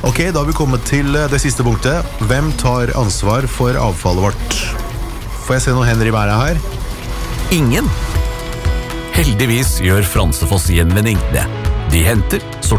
Ok, da har vi kommet til det siste punktet. Hvem tar ansvar for avfallet vårt? Får jeg se noen hender i været her? Ingen. Heldigvis gjør Fransefoss gjenvinning det. De henter,